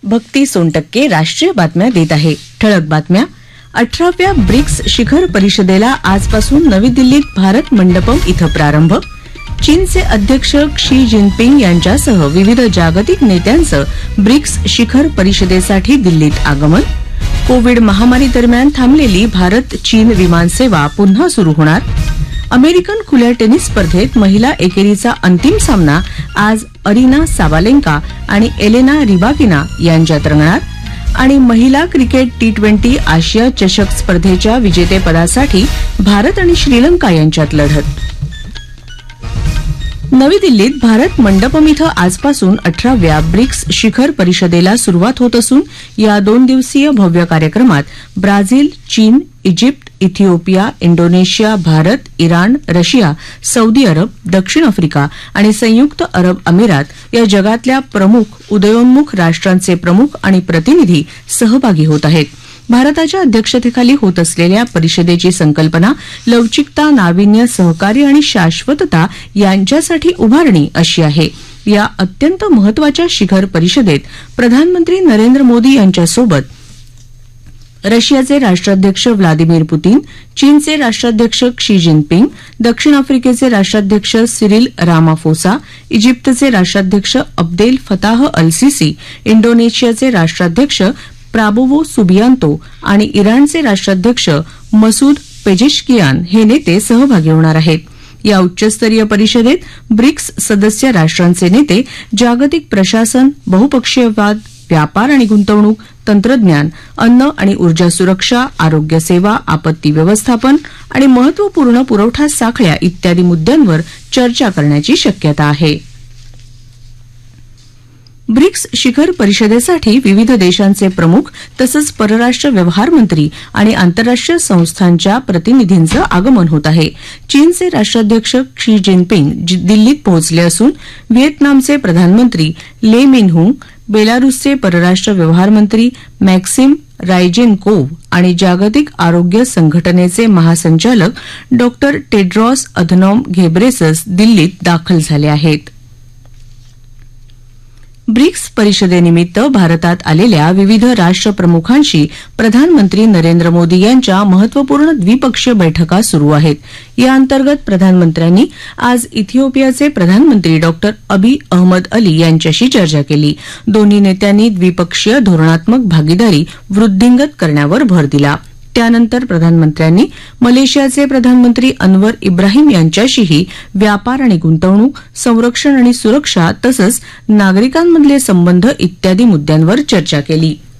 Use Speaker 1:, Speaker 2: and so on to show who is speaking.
Speaker 1: भक्ती सोनटक्के राष्ट्रीय बातम्या देत आहे. ठळक बातम्या. 18व्या ब्रिक्स शिखर परिषदेला आजपासून नवी दिल्लीत भारत मंडपम इथं प्रारंभ. चीनचे अध्यक्ष क्षी जिनपिंग यांच्यासह विविध जागतिक नेत्यांचं ब्रिक्स शिखर परिषदेसाठी दिल्लीत आगमन. कोविड महामारी दरम्यान थांबलेली भारत चीन विमानसेवा पुन्हा सुरू होणार. अमेरिकन खुल्या टेनिस स्पर्धेत महिला एकेरीचा अंतिम सामना आज अरिना साबालेंका आणि एलेना रिबाकिना यांच्यात रंगणार. आणि महिला क्रिकेट T20 आशिया चषक स्पर्धेच्या विजेतेपदासाठी भारत आणि श्रीलंका यांच्यात लढत. नवी दिल्लीत भारत मंडपम इथं आजपासून 18व्या ब्रिक्स शिखर परिषदेला सुरुवात होत असून या 2 दिवसीय भव्य कार्यक्रमात ब्राझील, चीन, Egypt, Ethiopia, Indonesia, Bharat, Iran, Russia, Saudi अरब, दक्षिण आफ्रिका आणि संयुक्त अरब अमिरात या जगातल्या प्रमुख उदयोन्मुख राष्ट्रांचे प्रमुख आणि प्रतिनिधी सहभागी होत आहेत. भारताच्या अध्यक्षतेखाली होत असलेल्या परिषदेची संकल्पना लवचिकता, नाविन्य, सहकार्य आणि शाश्वतता यांच्यासाठी उभारणी अशी आहे. या अत्यंत महत्वाच्या शिखर परिषदेत प्रधानमंत्री नरेंद्र मोदी यांच्यासोबत रशियाचे राष्ट्राध्यक्ष व्लादिमीर पुतीन, चीनचे राष्ट्राध्यक्ष क्षी जिनपिंग, दक्षिण आफ्रिकेचे राष्ट्राध्यक्ष सिरिल रामाफोसा, इजिप्तचे राष्ट्राध्यक्ष अब्देल फताह अल सिसी, इंडोनेशियाचे राष्ट्राध्यक्ष प्राबोवो सुबियांतो आणि इराणचे राष्ट्राध्यक्ष मसूद पेजेशकियान हे नेते सहभागी होणार आहेत. या उच्चस्तरीय परिषदेत ब्रिक्स सदस्य राष्ट्रांचे नेते जागतिक प्रशासन, बहुपक्षीयवाद, व्यापार आणि गुंतवणूक, तंत्रज्ञान, अन्न आणि ऊर्जा सुरक्षा, आरोग्य सेवा, आपत्ती व्यवस्थापन आणि महत्वपूर्ण पुरवठा साखळ्या इत्यादी मुद्द्यांवर चर्चा करण्याची शक्यता आहे. ब्रिक्स शिखर परिषदेसाठी विविध देशांचे प्रमुख तसंच परराष्ट्र व्यवहार मंत्री आणि आंतरराष्ट्रीय संस्थांच्या प्रतिनिधींचं आगमन होत आहे. चीनचे राष्ट्राध्यक्ष क्षी जिनपिंग दिल्लीत पोहोचले असून व्हिएतनामचे प्रधानमंत्री ले मिनहुंग, बेलारूसचे परराष्ट्र व्यवहार मंत्री मॅक्सिम रायजेनकोव्ह आणि जागतिक आरोग्य संघटनेचे महासंचालक डॉ टेड्रॉस अधनॉम घेब्रेसस दिल्लीत दाखल झाले आहेत. ब्रिक्स परिषदेनिमित्त भारतात आलेल्या विविध राष्ट्रप्रमुखांशी प्रधानमंत्री नरेंद्र मोदी यांच्या महत्वपूर्ण द्विपक्षीय बैठका सुरू आहेत. या अंतर्गत प्रधानमंत्र्यांनी आज इथिओपियाचे प्रधानमंत्री डॉ अबी अहमद अली यांच्याशी चर्चा केली. दोन्ही नेत्यांनी द्विपक्षीय धोरणात्मक भागीदारी वृद्धिंगत करण्यावर भर दिला. त्यानंतर प्रधानमंत्र्यांनी मलेशियाचे प्रधानमंत्री अनवर इब्राहिम यांच्याशीही व्यापार आणि गुंतवणूक, संरक्षण आणि सुरक्षा तसंच नागरिकांमधले संबंध इत्यादी मुद्द्यांवर चर्चा केली.